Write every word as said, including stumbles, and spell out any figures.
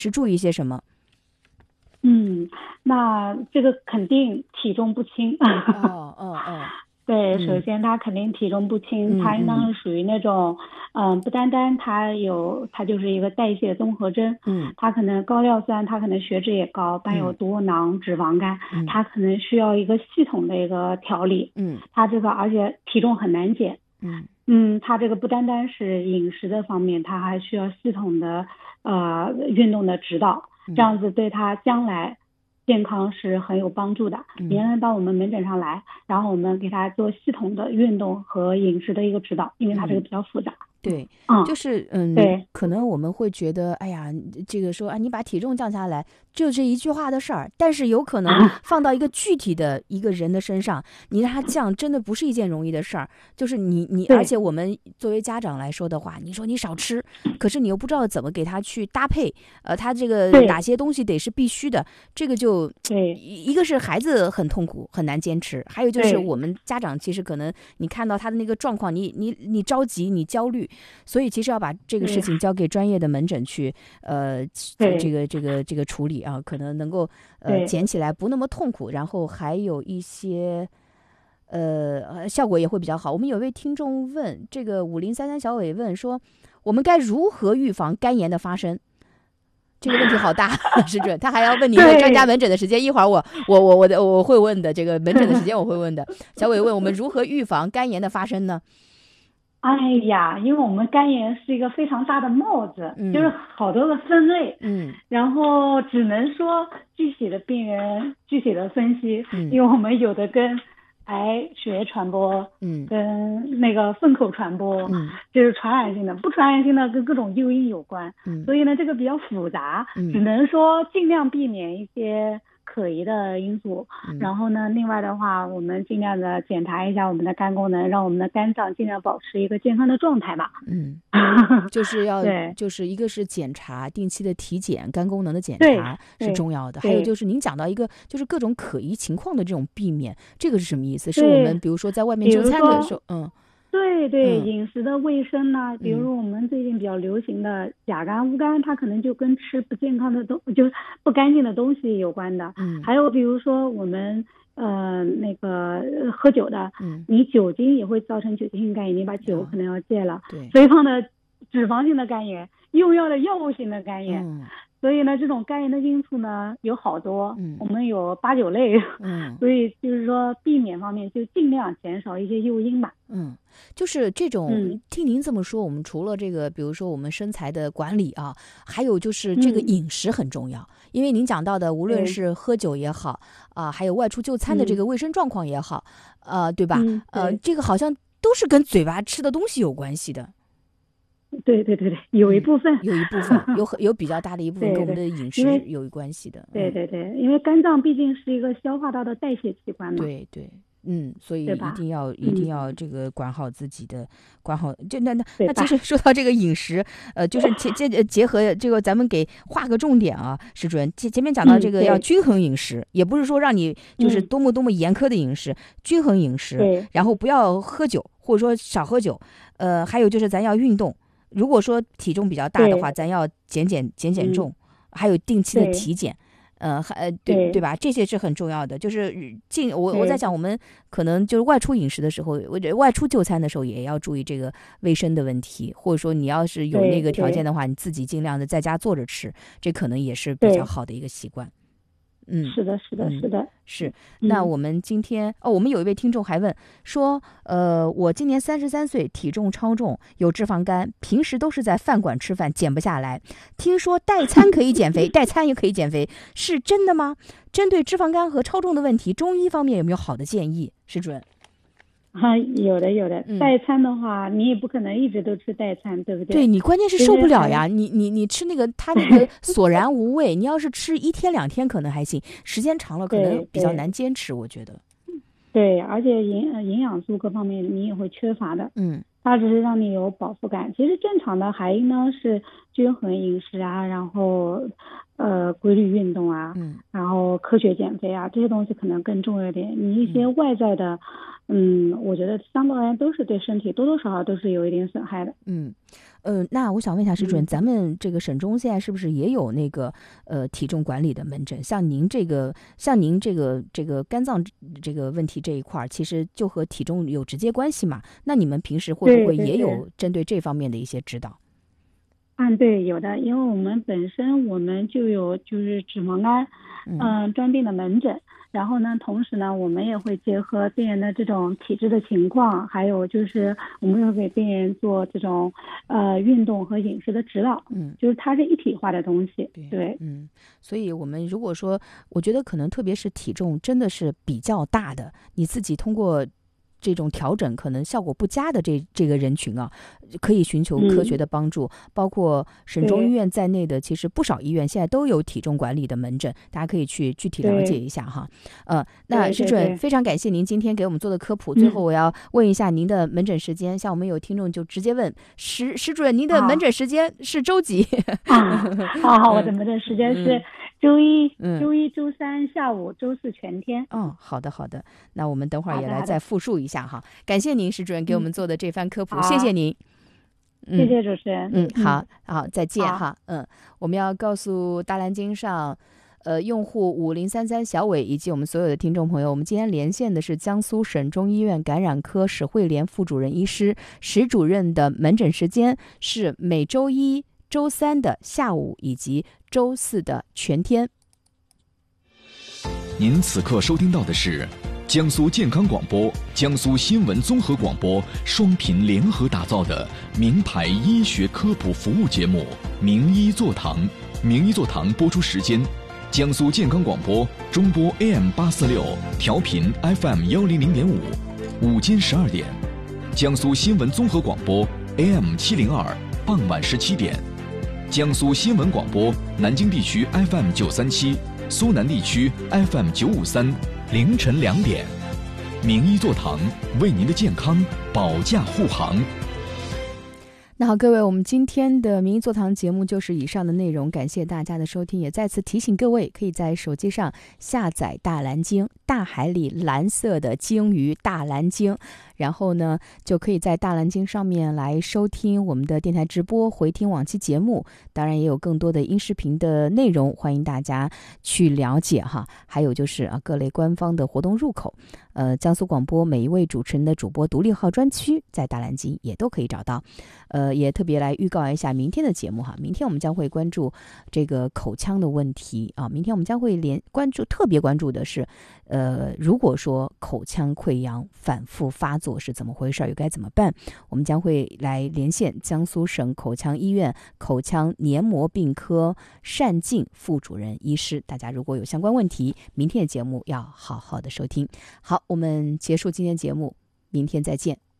是注意些什么？ 嗯，那这个肯定体重不轻。 哦哦哦， 对， 嗯首先他肯定体重不轻， 嗯他应当嗯是属于那种，嗯、不单单他有，他就是一个代谢综合征， 嗯他可能高尿酸，他可能血脂也高，伴有嗯多囊、脂肪肝， 嗯他可能需要一个系统的一个调理， 嗯他这个而且体重很难减， 嗯嗯，他这个不单单是饮食的方面，他还需要系统的呃运动的指导，这嗯样子对他将来健康是很有帮助的。你嗯让他到我们门诊上来，然后我们给他做系统的运动和饮食的一个指导，因为他这个嗯。 比较复杂。 对， 嗯， 就是嗯， 对可能我们会觉得，哎呀，这个说啊，你把体重降下来，就这一句话的事儿。但是有可能放到一个具体的一个人的身上，你让他降，真的不是一件容易的事儿。就是你你，而且对我们作为家长来说的话，你说你少吃，可是你又不知道怎么给他去搭配，呃，他这个哪对些东西得是必须的，这个就对一一个是孩子很痛苦很难坚持，还有就是对我们家长其实可能你看到他的那个状况，你你你着急你焦虑。所以其实要把这个事对情交给专业的门诊去，呃，这对个这个这个处理啊，可能能够呃对减起来不那么痛苦，然后还有一些呃效果也会比较好。我们有位听众问，这个五零三三小伟问说，我们该如何预防肝炎的发生？这个问题好大，是准。他还要问你一个专家门诊的时间，一会儿我我我我的我会问的，这个门诊的时间我会问的。小伟问我们如何预防肝炎的发生呢？ 哎呀，因为我们肝炎是一个非常大的帽子， 嗯就是好多个分类， 嗯然后只能说具体的病人具体的分析， 嗯因为我们有的跟癌血液传播， 嗯跟那个粪口传播， 嗯就是传染性的，不传染性的跟各种诱因有关， 嗯所以呢，这个比较复杂， 嗯只能说尽量避免一些可疑的因素。 嗯然后呢，另外的话，我们尽量的检查一下我们的肝功能，让我们的肝脏尽量保持一个健康的状态吧。 嗯，就是要对就是一个是检查，定期的体检，肝功能的检对查是对重要的。还对有就是您讲到一个就是各种可疑情况的这种避免，这个是什么意思？是我对， 们比如说在外面就比如说餐的时候，嗯对对， 嗯饮食的卫生呢，比如嗯说我们最近比较流行的甲肝、乌肝，它可能就跟吃不健康的东，就是不干净的东西有关的。 嗯还有比如说我们呃那个呃喝酒的， 嗯， 你酒精也会造成酒精性肝炎，你把酒啊可能要戒了。 对， 肥胖的脂肪性的肝炎，用药的药物性的肝炎。 嗯所以呢，这种肝炎的因素呢有好多， 嗯我们有八九类， 嗯所以就是说避免方面就尽量减少一些诱因吧。 嗯，就是这种嗯听您这么说，我们除了这个，比如说我们身材的管理啊，还有就是这个嗯饮食很重要，因为您讲到的，无论对是喝酒也好啊、还有外出就餐的这嗯个卫生状况也好，呃，对吧？ 嗯， 呃， 对这个好像都是跟嘴巴吃的东西有关系的。 对对对对，有一嗯部分， 有一部分有很有比较大的一部分对跟我们的对饮因为食有关系的。嗯， 对对对，因为肝脏毕竟是一个消化道的代谢器官嘛。 对对。嗯，所以对吧一定要一定嗯要这个管好自己的，管好就那那对吧那其实说到这个饮食，呃，就是结结呃结合这个咱们给划个重点啊，石主任前前面讲到嗯这个要对均衡饮食，也不是说让你就是嗯多么多么严苛的饮食，均衡饮食， 对然后不要喝酒或者说少喝酒，呃，还有就是咱要运动，如果说体重比较大的话， 对咱要减减减减嗯重，还有定期的对体检。呃，还呃，对对对吧？这些是很重要的。就是进我我在对想，我们可能就是外出饮食的时候，或者外出就餐的时候，也要注意这个卫生的问题。或者说，你要是有对那个条对件的话，你自己尽量的在家做着吃，这可能也是比对较好的一个习惯。嗯， 是的，是的， 嗯是的。 是。那嗯我们今天哦，我们有一位听众还问说，呃，我今年三十三岁，体重超重，有脂肪肝，平时都是在饭馆吃饭，减不下来。听说代餐可以减肥，代餐也可以减肥，是真的吗？针对脂肪肝和超重的问题，中医方面有没有好的建议？施主任。 啊，有的有的嗯， 代餐的话，你也不可能一直都吃代餐，对不对？ 对你关键是其受不实还了呀，你你你吃那个他那个索然无味，你要是吃一天两天可能还行，时间长了可能对比较对难坚持，我觉得。 对，而且营呃营养素各方面你也会缺乏的。 嗯它只是让你有饱腹感。其实正常的还应当是均衡饮食啊，然后呃规律运动啊， 嗯然后科学减肥啊，这些东西可能更重要一点。你一些外在的， 嗯，我觉得相对而言都是对身体多多少少都是有一点损害的。 嗯，呃，那我想问一下石主任， 嗯、 咱们这个省中现在是不是也有那个呃体重管理的门诊？像您这个，像您这个这个肝脏这个问题这一块，其实就和体重有直接关系嘛？那你们平时会不会也有针对这方面的一些指导？ 嗯，对，有的，因为我们本身我们就有就是脂肪肝，嗯、呃，专病的门诊。然后呢，同时呢，我们也会结合病人的这种体质的情况，还有就是我们会给病人做这种呃运动和饮食的指导， 嗯， 就是它是一体化的东西，对，对嗯，所以我们如果说，我觉得可能特别是体重真的是比较大的，你自己通过这种调整可能效果不佳的这这个人群啊，可以寻求科学的帮助，嗯、包括省中医院在内的，其实不少医院现在都有体重管理的门诊，大家可以去具体了解一下哈。呃，那石主任非常感谢您今天给我们做的科普。最后我要问一下您的门诊时间，嗯、像我们有听众就直接问石石主任，您的门诊时间是周几？ 啊，好，我的门诊时间是。嗯周一、嗯、周一、周三下午，周四全天。 哦，好的，好的。那我们等会儿也来再复述一下哈。感谢您，石主任给我们做的这番科普，嗯、谢谢您。 嗯、谢谢主持人。 嗯，好好，再见哈。嗯，我们要告诉大蓝鲸上，呃，用户五零三三小伟以及我们所有的听众朋友，我们今天连线的是江苏省中医院感染科史慧莲副主任医师石主任的门诊时间是每周一、周三的下午以及周四的全天。 您此刻收听到的是江苏健康广播、江苏新闻综合广播双频联合打造的名牌医学科普服务节目《名医座堂》。名医座堂播出时间：江苏健康广播中波 A M 八四六，调频 F M 幺零零点五，午间十二点；江苏新闻综合广播 A M 七零二，傍晚十七点。江苏新闻广播南京地区 F M 九三七，苏南地区 F M 九五三，凌晨两点。名医座堂为您的健康保驾护航。 那好，各位，我们今天的名医座堂节目就是以上的内容，感谢大家的收听，也再次提醒各位，可以在手机上下载大蓝鲸，大海里蓝色的鲸鱼大蓝鲸，然后呢，就可以在大蓝鲸上面来收听我们的电台直播，回听往期节目，当然也有更多的音视频的内容，欢迎大家去了解哈。还有就是啊，各类官方的活动入口，呃，江苏广播每一位主持人的主播独立号专区，在大蓝鲸也都可以找到。呃，也特别来预告一下明天的节目哈。明天我们将会关注这个口腔的问题啊。明天我们将会连关注，特别关注的是，呃，如果说口腔溃疡反复发作是怎么回事，又该怎么办？我们将会来连线江苏省口腔医院口腔黏膜病科单静副主任医师。大家如果有相关问题，明天的节目要好好的收听。好，我们结束今天节目，明天再见。